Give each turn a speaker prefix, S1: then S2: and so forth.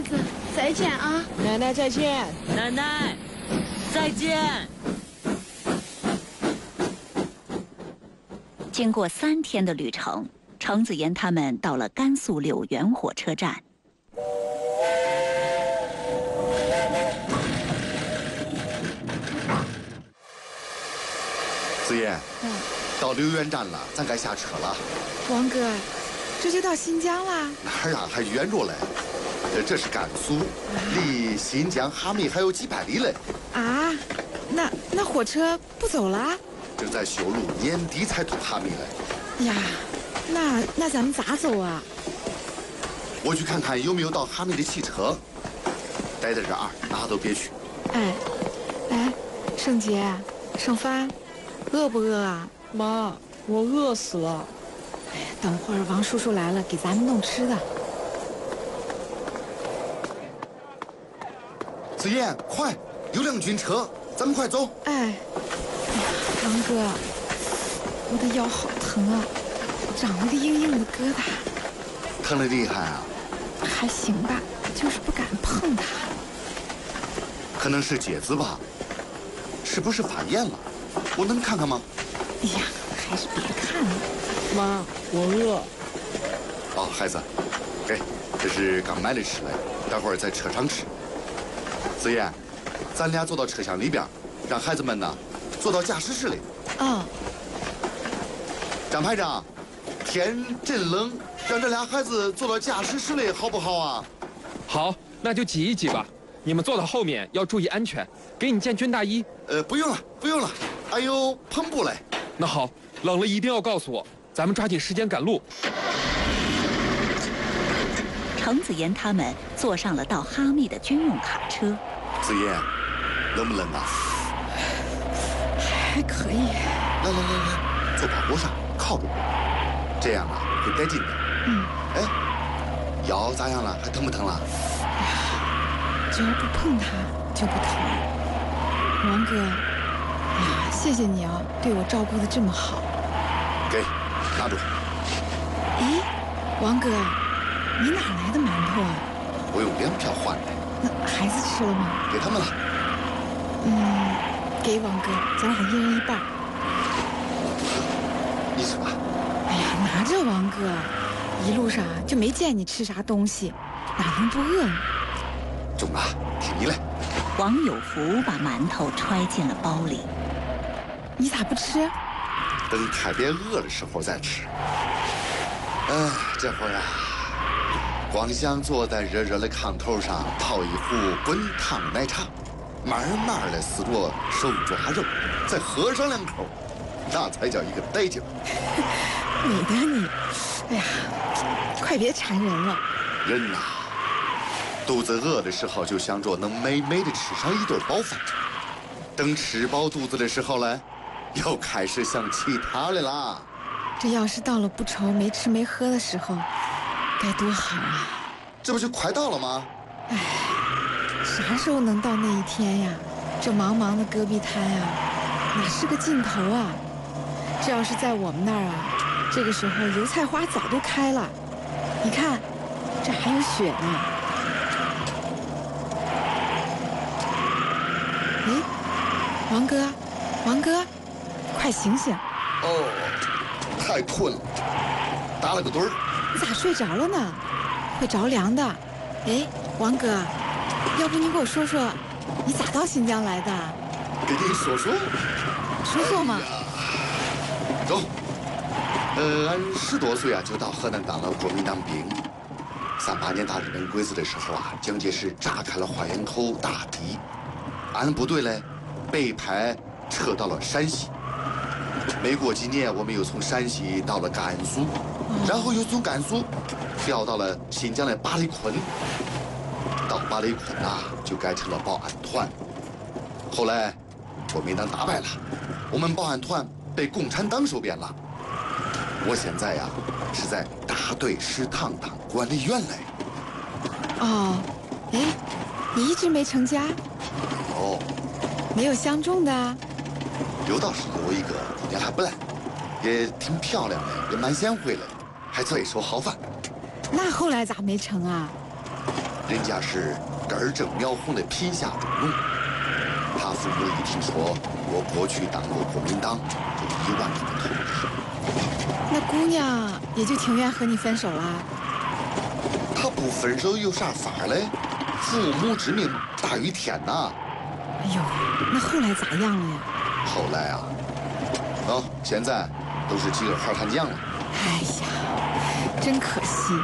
S1: 子，再见啊！
S2: 奶奶再见，
S3: 奶奶再见。
S4: 经过3天的旅程，程子妍他们到了甘肃柳原火车站。
S5: 子妍，到柳原站了，咱该下车了。
S1: 王哥，这就到新疆啦？
S5: 哪儿啊，还远着嘞。这是甘肃，离新疆哈密还有几百里嘞。
S1: 啊，那火车不走啦？
S5: 正在修路，年底才通哈密嘞。
S1: 呀，那咱们咋走啊？
S5: 我去看看有没有到哈密的汽车。待在这儿，哪都别去。
S1: 哎，盛杰、盛帆，饿不饿啊？
S2: 妈，我饿死了。
S1: 哎呀，等会儿王叔叔来了，给咱们弄吃的。
S5: 子妍，快，有辆军车，咱们快走。
S1: 哎呀，王哥，我的腰好疼啊，长了个硬硬的疙瘩。
S5: 疼得厉害啊？
S1: 还行吧，就是不敢碰它。
S5: 可能是疖子吧？是不是发炎了？我能看看吗？
S1: 哎呀，还是别看了。
S2: 妈，我饿。
S5: 哦，孩子，给，这是刚买的吃的，待会儿在车上吃。子妍，咱俩坐到车厢里边，让孩子们呢坐到驾驶室里。
S1: 哦。
S5: 张排长，天真冷，让这俩孩子坐到驾驶室里好不好啊？
S6: 好，那就挤一挤吧。你们坐到后面要注意安全。给你件军大衣。
S5: 不用了，不用了，还有篷布嘞。
S6: 那好，冷了一定要告诉我，咱们抓紧时间赶路。
S4: 程子妍他们坐上了到哈密的军用卡车。
S5: 子妍，冷不冷啊？
S1: 还可以。
S5: 来，坐把窝上，靠着我，这样啊会带劲的。哎，腰咋样了？还疼不疼了？
S1: 只要不碰它就不疼。王哥，哎呀，谢谢你啊，对我照顾得这么好。
S5: 给，拿住。
S1: 咦，王哥，你哪来的馒头啊？
S5: 我用粮票换的。
S1: 那孩子吃了吗？
S5: 给他们了。
S1: 给王哥，咱俩一人一半。
S5: 你吃吧。
S1: 哎呀，拿着王哥，一路上就没见你吃啥东西，哪能不饿呢？
S5: 中了，听你嘞。
S4: 王有福把馒头揣进了包里。
S1: 你咋不吃？
S5: 等特别饿的时候再吃。这会儿啊，光想坐在热热的炕头上泡一壶滚烫奶茶，慢慢的撕着手抓肉，再喝上2口，那才叫一个得劲。
S1: 美的你，哎呀，快别馋人了。
S5: 人呐，肚子饿的时候就想着能美美的吃上一顿饱饭，等吃饱肚子的时候呢，又开始想其他的啦。
S1: 这要是到了不愁没吃没喝的时候，该多好啊！
S5: 这不就快到了吗？
S1: 哎，啥时候能到那一天呀？这茫茫的戈壁滩啊，哪是个尽头啊？这要是在我们那儿啊，这个时候油菜花早都开了。你看，这还有雪呢。哎，王哥，快醒醒！
S5: 哦，太困了，打了个盹儿。
S1: 你咋睡着了呢？会着凉的。哎，王哥，要不你给我说说，你咋到新疆来的？
S5: 给你说说。
S1: 说说嘛。
S5: 走。俺10多岁啊就到河南当了国民党兵。38年打日本鬼子的时候啊，蒋介石炸开了花园口大堤，俺部队嘞北派撤到了陕西。没过几年，我们又从陕西到了甘肃，然后又从甘肃调到了新疆的巴里坤。到巴里坤啊，就改成了保安团。后来，国民党打败了，我们保安团被共产党收编了。我现在呀，是在大队食堂当管理员嘞。
S1: 哦，哎，你一直没成家？
S5: 哦，
S1: 没有相中的？
S5: 有倒是有一个姑娘还不赖，也挺漂亮的，也蛮贤惠的，还最手好饭。
S1: 那后来咋没成啊？
S5: 人家是根正苗红的贫下中农。他父母一听说我过去当过国民党，就1万多投资。
S1: 那姑娘也就情愿和你分手啦？
S5: 他不分手有啥法嘞？父母之命大于天呐！
S1: 哎呦，那后来咋样了呀？
S5: 后来啊，现在都是几个好汉将了。
S1: 哎呀，真可惜。